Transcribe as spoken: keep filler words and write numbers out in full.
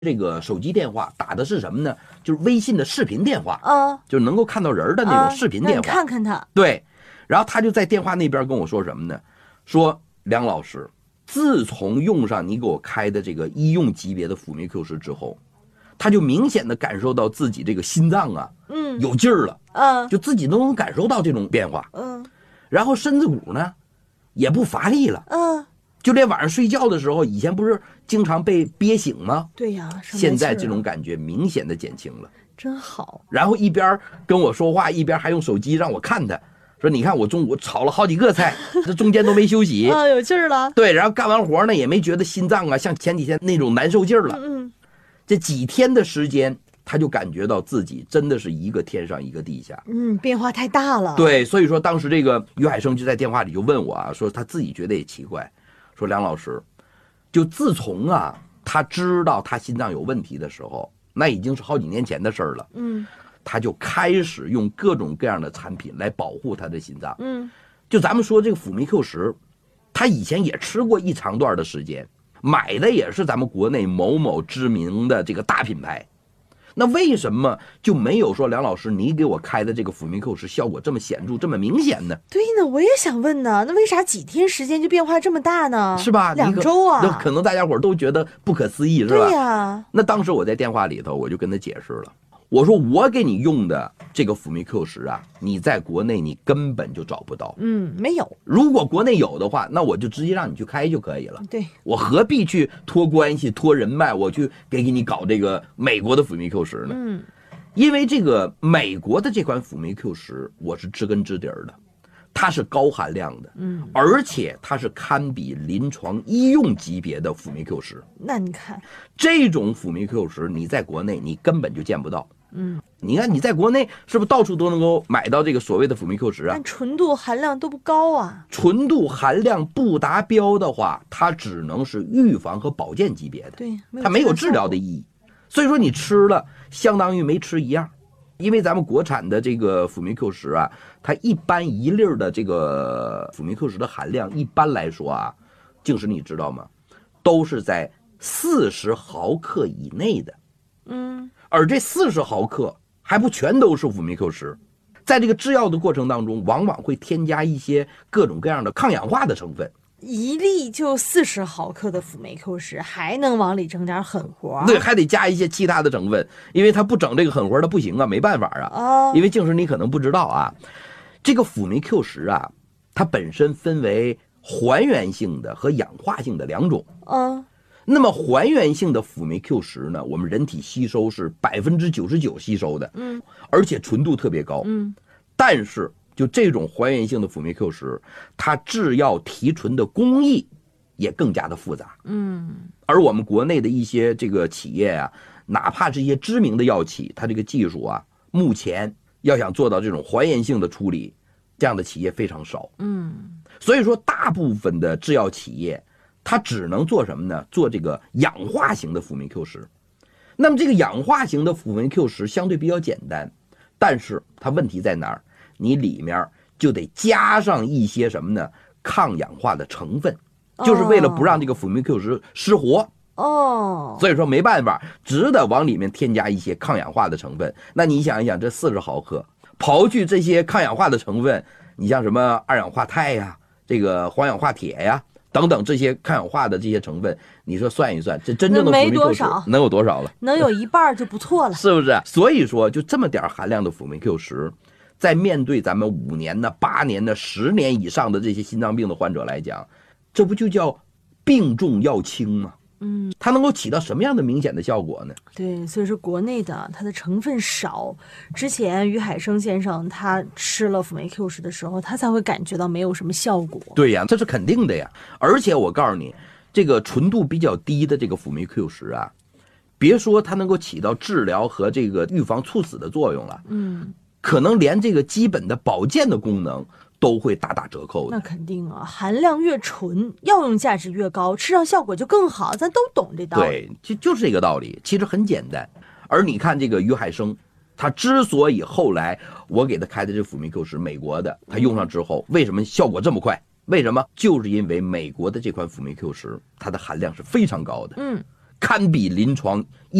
这个手机电话打的是什么呢？就是微信的视频电话， 啊， 就是能够看到人的那种视频电话。 啊、看看他。 对，然后他就在电话那边跟我说什么呢？说梁老师，自从用上你给我开的这个医用级别的辅酶 Q 十之后，他就明显的感受到自己这个心脏啊， 嗯， 有劲儿了， 嗯， 就自己都能感受到这种变化， 嗯， 然后身子骨呢也不乏力了， 嗯， 就连晚上睡觉的时候，以前不是经常被憋醒吗？ 对呀， 现在这种感觉明显的减轻了， 真好。 然后一边跟我说话，一边还用手机让我看他。说你看我中午炒了好几个菜，这中间都没休息啊，有劲儿了。 对，然后干完活呢也没觉得心脏啊像前几天那种难受劲儿了。 嗯嗯， 这几天的时间，他就感觉到自己真的是一个天上一个地下。 嗯，变化太大了。 对，所以说当时这个于海生就在电话里就问我啊，说他自己觉得也奇怪，说梁老师，就自从啊他知道他心脏有问题的时候，那已经是好几年前的事儿了。 嗯。 他就开始用各种各样的产品来保护他的心脏。 嗯， 就咱们说这个辅酶 Q 十，他以前也吃过一长段的时间，买的也是咱们国内某某知名的这个大品牌。那为什么就没有说梁老师你给我开的这个辅酶 Q 十效果这么显著、这么明显呢？ 对呢，我也想问呢，那为啥几天时间就变化这么大呢？ 是吧？ 两周啊， 那可能大家伙都觉得不可思议，是吧？ 对呀。 那当时我在电话里头，我就跟他解释了。我说我给你用的这个辅酶 Q 十啊，你在国内你根本就找不到。 嗯，没有。 如果国内有的话，那我就直接让你去开就可以了。 对， 我何必去托关系、托人脉，我去给给你搞这个美国的辅酶 Q 十呢？ 嗯， 因为这个美国的这款辅酶 Q 十，我是知根知底儿的，它是高含量的， 嗯， 而且它是堪比临床医用级别的辅酶 Q 十。 那你看， 这种辅酶 Q 十，你在国内你根本就见不到。 嗯， 你看你在国内是不是到处都能够买到这个所谓的辅酶 Q 十啊？ 但纯度含量都不高啊。 纯度含量不达标的话，它只能是预防和保健级别的， 对， 它没有治疗的意义。所以说你吃了相当于没吃一样。因为咱们国产的这个辅酶 Q 十啊，它一般一粒的这个辅酶 Q 十的含量，一般来说啊，净是你知道吗？都是在四十毫克以内的。 嗯， 而这四十毫克还不全都是辅酶 Q 十，在这个制药的过程当中，往往会添加一些各种各样的抗氧化的成分。 一粒就四十毫克的辅酶 Q 十，还能往里整点狠活？ 对，还得加一些其他的成分，因为它不整这个狠活，它不行啊，没办法啊。 哦， 因为净是你可能不知道啊，这个辅酶 Q 十啊，它本身分为还原性的和氧化性的两种。 嗯。 那么还原性的辅酶 Q 十呢，我们人体吸收是百分之九十九吸收的， 嗯， 而且纯度特别高， 嗯， 但是就这种还原性的辅酶 Q 十，它制药提纯的工艺也更加的复杂， 嗯， 而我们国内的一些这个企业啊，哪怕这些知名的药企，它这个技术啊，目前要想做到这种还原性的处理，这样的企业非常少， 嗯， 所以说大部分的制药企业。它只能做什么呢？做这个氧化型的辅酶 Q 十。那么这个氧化型的辅酶 Q 十相对比较简单，但是它问题在哪儿？你里面就得加上一些什么呢？抗氧化的成分，就是为了不让这个辅酶 Q 十失活。 哦， 所以说没办法，只得往里面添加一些抗氧化的成分。那你想一想，这四十毫克，刨去这些抗氧化的成分，你像什么二氧化钛呀、这个黄氧化铁呀。等等这些抗氧化的这些成分，你说算一算，这真正的辅酶 Q 十能有多少了？ 能有一半就不错了， 是不是？所以说，就这么点含量的辅酶 Q 十，在面对咱们五年的、八年的、十年以上的这些心脏病的患者来讲，这不就叫病重药轻吗？嗯，它能够起到什么样的明显的效果呢？ 对，所以说国内的它的成分少。之前于海生先生他吃了辅酶 Q 十的时候，他才会感觉到没有什么效果。 对呀，这是肯定的呀。而且我告诉你，这个纯度比较低的这个辅酶 Q 十啊，别说它能够起到治疗和这个预防猝死的作用了， 嗯， 可能连这个基本的保健的功能都会大打折扣的。 那肯定啊，含量越纯，药用价值越高，吃上效果就更好，咱都懂这道理。 对，就就是这个道理，其实很简单。而你看这个于海生，他之所以后来我给他开的这辅酶 Q 十，美国的，他用上之后，为什么效果这么快？为什么？就是因为美国的这款辅酶 Q 十，它的含量是非常高的。 嗯， 堪比临床